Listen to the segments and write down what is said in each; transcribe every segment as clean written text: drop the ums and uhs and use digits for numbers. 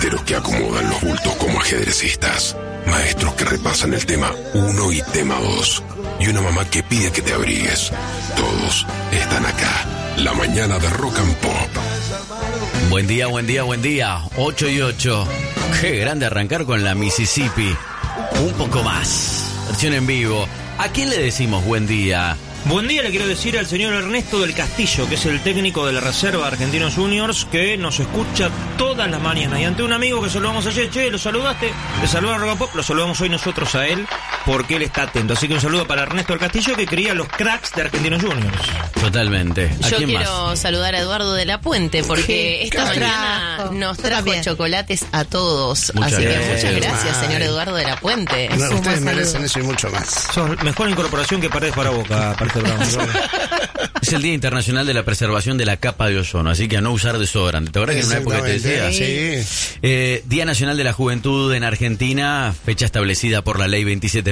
reporteros que acomodan los bultos como ajedrecistas, maestros que repasan el tema 1 y tema 2, y una mamá que pide que te abrigues. Todos están acá. La mañana de Rock and Pop. Buen día, buen día, buen día. 8:08. Qué grande arrancar con la Mississippi. Un poco más. Versión en vivo. ¿A quién le decimos buen día? Buen día le quiero decir al señor Ernesto del Castillo, que es el técnico de la Reserva de Argentinos Juniors, que nos escucha todas las mañanas. Y ante un amigo que saludamos ayer, che, ¿lo saludaste? Le saludan a Rock and Pop, lo saludamos hoy nosotros a él, porque él está atento. Así que un saludo para Ernesto del Castillo, que cría los cracks de Argentinos Juniors. Totalmente. ¿A Yo quién quiero más? saludar a Eduardo de la Puente, porque esta mañana nos trajo chocolates a todos. Muchas Así gracias. que muchas gracias, señor Eduardo de la Puente. No, ustedes merecen eso y mucho más. Sos mejor incorporación que Paredes para Boca, para este programa. Es el Día Internacional de la Preservación de la Capa de Ozono, así que a no usar desodorante. ¿Te acuerdas que en una época te decía? Sí. Día Nacional de la Juventud en Argentina, fecha establecida por la ley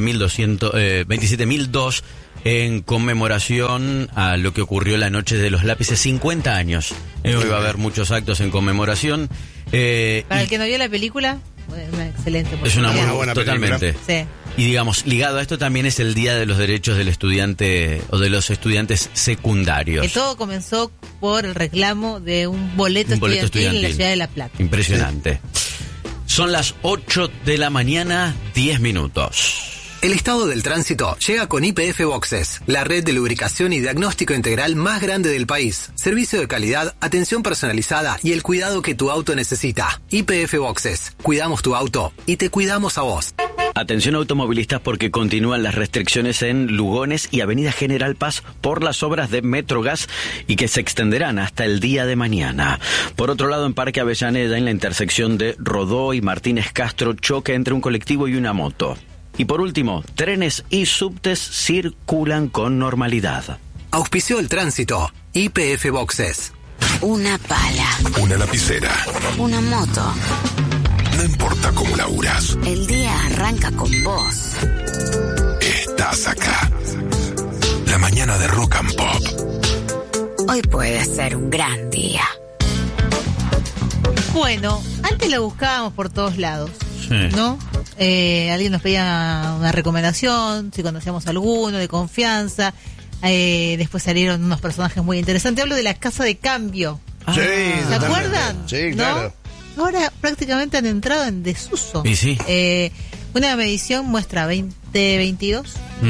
27.002 en conmemoración a lo que ocurrió la noche de los lápices, 50 años. Hoy va a haber muchos actos en conmemoración. Para el que no vio la película, una excelente Es una oportunidad. muy buena totalmente. Sí. Y digamos, ligado a esto también es el Día de los Derechos del Estudiante o de los estudiantes secundarios. Que todo comenzó por el reclamo de un boleto estudiantil en la ciudad de La Plata. Impresionante. Son las 8 de la mañana, 10 minutos. El estado del tránsito llega con YPF Boxes, la red de lubricación y diagnóstico integral más grande del país. Servicio de calidad, atención personalizada y el cuidado que tu auto necesita. YPF Boxes. Cuidamos tu auto y te cuidamos a vos. Atención automovilistas, porque continúan las restricciones en Lugones y Avenida General Paz por las obras de Metrogas y que se extenderán hasta el día de mañana. Por otro lado, en Parque Avellaneda, en la intersección de Rodó y Martínez Castro, choque entre un colectivo y una moto. Y por último, trenes y subtes circulan con normalidad. Auspició el tránsito. YPF Boxes. Una pala, Una lapicera. una moto. No importa cómo laburas, El día arranca con vos. estás acá. La mañana de Rock and Pop. Hoy puede ser un gran día. Bueno, antes la buscábamos por todos lados, Sí. ¿no? Alguien nos pedía una recomendación, si conocíamos alguno de confianza. Después salieron unos personajes muy interesantes. Hablo de la Casa de Cambio. Sí, ¿Se totalmente. acuerdan? Sí, ¿No? claro. Ahora prácticamente han entrado en desuso. Y sí. Una medición muestra 2022,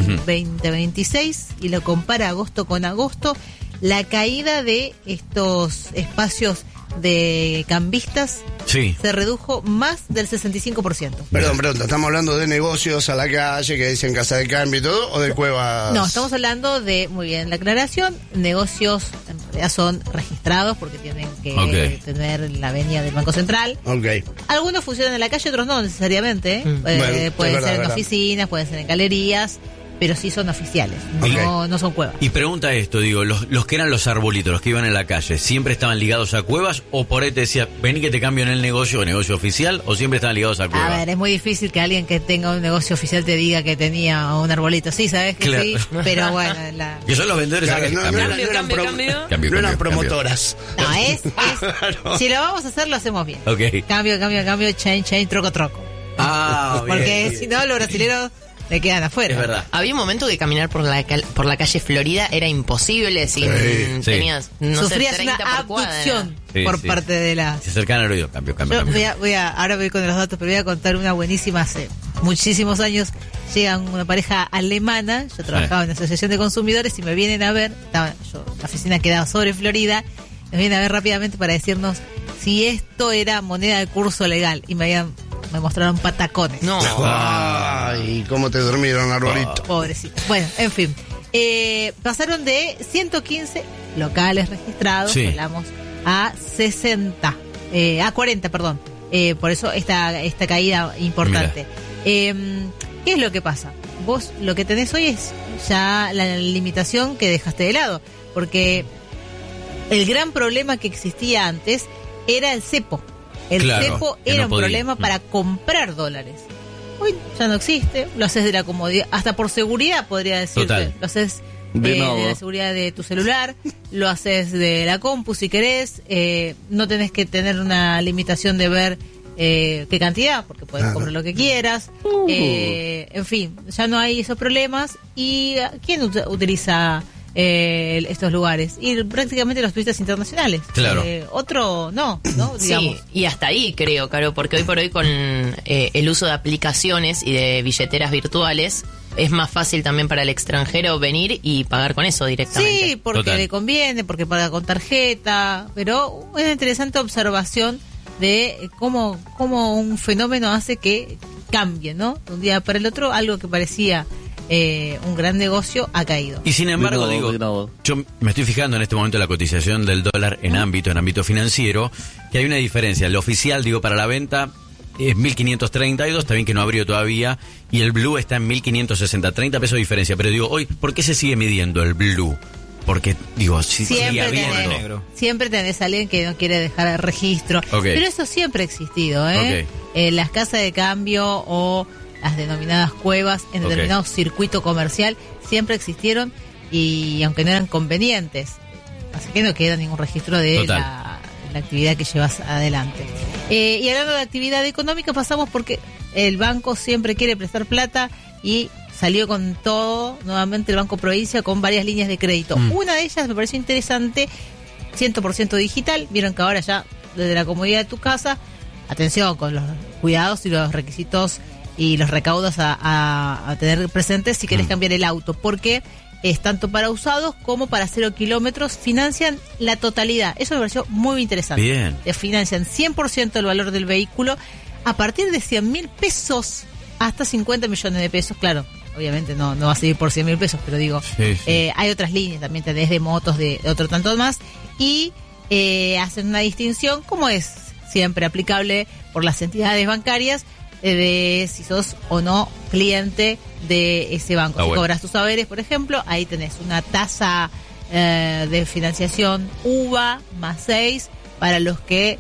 2026 y lo compara agosto con agosto. La caída de estos espacios de cambistas Sí. se redujo más del 65%. Perdón, ¿estamos hablando de negocios a la calle que dicen casa de cambio y todo o de cuevas? No, estamos hablando de, muy bien, la aclaración, negocios en realidad son registrados porque tienen que tener la venia del Banco Central. Ok. Algunos funcionan en la calle, otros no necesariamente. ¿eh? Bueno, pueden es verdad, ser en verdad. oficinas, pueden ser en galerías, pero sí son oficiales, no son cuevas. Y pregunta esto, digo, los que eran los arbolitos, los que iban en la calle, ¿siempre estaban ligados a cuevas o por ahí te decía, vení que te cambio en el negocio oficial, o siempre estaban ligados a cuevas? A ver, es muy difícil que alguien que tenga un negocio oficial te diga que tenía un arbolito. Sí, sabes que Claro. sí, pero bueno, Que son los vendedores Claro, acá que no, cambian. no, no eran Cambio. no Cambio, eran cambio. promotoras. no, es si lo vamos a hacer, lo hacemos bien. Ok. Cambio, change, troco. Ah, bien. Porque si no, los brasileños le quedan afuera. Es verdad. Había un momento que caminar por la calle Florida era imposible si Sí. tenías, no Sufrías sé, una 30 por cuadra. abducción Sí, por sí. parte de la... Se acercan al oído, cambio. Yo ahora voy con los datos, pero voy a contar una buenísima. Hace muchísimos años llega una pareja alemana, yo trabajaba en la Asociación de Consumidores y me vienen a ver, la oficina quedaba sobre Florida, nos vienen a ver rápidamente para decirnos si esto era moneda de curso legal y me mostraron patacones. No. Ay, cómo te durmieron, arbolito. Pobrecito. Bueno, en fin. Pasaron de 115 locales registrados, Sí. hablamos, a 60, a 40, perdón. Por eso esta caída importante. ¿Qué es lo que pasa? Vos lo que tenés hoy es ya la limitación que dejaste de lado, porque el gran problema que existía antes era el cepo. El Claro, cepo que era no un podía. problema para comprar dólares. Hoy ya no existe, lo haces de la comodidad, hasta por seguridad podría decirse. Total. Lo haces De de nuevo. la seguridad de tu celular, lo haces de la compu si querés, no tenés que tener una limitación de ver qué cantidad, porque puedes comprar lo que quieras. En fin, ya no hay esos problemas. ¿Y quién utiliza estos lugares? Y prácticamente los turistas internacionales. Claro. Otro no, digamos. Sí, y hasta ahí creo, Caro, porque hoy por hoy con el uso de aplicaciones y de billeteras virtuales es más fácil también para el extranjero venir y pagar con eso directamente. Sí, porque le conviene, porque paga con tarjeta, pero es una interesante observación de cómo un fenómeno hace que cambie, ¿no? De un día para el otro, algo que parecía un gran negocio ha caído. Y sin embargo, yo me estoy fijando en este momento en la cotización del dólar en ámbito financiero, que hay una diferencia. El oficial, para la venta es 1.532, está bien que no abrió todavía, y el blue está en 1.560, 30 pesos de diferencia. Pero hoy, ¿por qué se sigue midiendo el blue? Porque, sigue habiendo. Siempre tenés a alguien que no quiere dejar el registro. Okay. Pero eso siempre ha existido, ¿eh? Okay. Las casas de cambio o las denominadas cuevas en determinado circuito comercial siempre existieron, y aunque no eran convenientes, así que no queda ningún registro de la actividad que llevas adelante. Y hablando de actividad económica, pasamos porque el banco siempre quiere prestar plata y salió con todo, nuevamente el Banco Provincia, con varias líneas de crédito. Una de ellas me pareció interesante, 100% digital. Vieron que ahora ya, desde la comodidad de tu casa, atención con los cuidados y los requisitos y los recaudos a tener presentes si querés cambiar el auto, porque es tanto para usados como para 0 kilómetros, financian la totalidad. Eso me pareció muy interesante. Bien. Te financian 100% el valor del vehículo a partir de 100.000 pesos hasta 50 millones de pesos. Claro, obviamente no va a seguir por 100.000 pesos, pero digo, hay otras líneas, también tenés de motos, de otro tanto más, y hacen una distinción, como es siempre aplicable por las entidades bancarias, de si sos o no cliente de ese banco. Si cobras tus saberes, por ejemplo, ahí tenés una tasa de financiación UVA más 6 para los que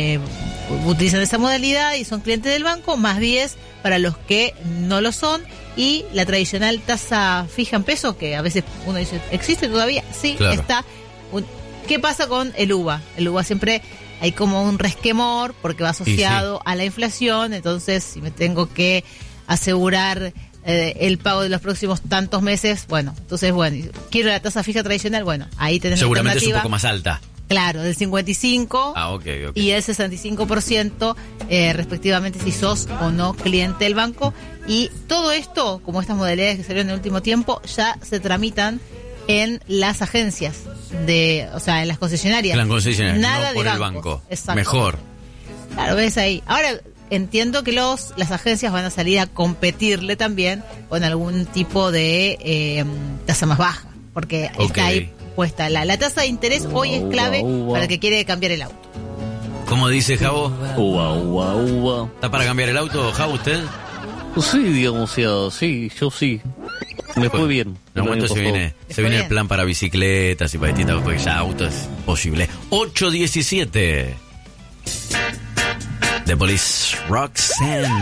utilizan esa modalidad y son clientes del banco, más 10 para los que no lo son, y la tradicional tasa fija en pesos, que a veces uno dice, ¿existe todavía? Sí, claro. Está. ¿Qué pasa con el UVA? El UVA siempre hay como un resquemor porque va asociado a la inflación, entonces si me tengo que asegurar el pago de los próximos tantos meses, quiero la tasa fija tradicional, ahí tenés seguramente la alternativa. Es un poco más alta. Claro, del 55 y el 65%, respectivamente, si sos o no cliente del banco. Y todo esto, como estas modalidades que salieron en el último tiempo, ya se tramitan en las agencias, en las concesionarias. Nada no por el banco. Exacto. Mejor. Claro, ves ahí. Ahora entiendo que las agencias van a salir a competirle también con algún tipo de tasa más baja, porque está ahí puesta. La tasa de interés hoy es clave para el que quiere cambiar el auto. ¿Cómo dice Javo? ¿Está para cambiar el auto, Javo, usted? Sí, digamos, sí, yo sí. Me fue bien. En un momento se viene el plan para bicicletas y para distintas cosas, porque ya auto es posible. 8:17. The Police, Roxanne.